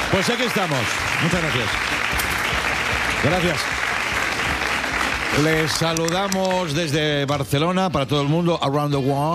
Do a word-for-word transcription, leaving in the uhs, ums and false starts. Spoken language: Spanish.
Pues aquí estamos. Muchas gracias. Gracias. Les saludamos desde Barcelona para todo el mundo, around the world.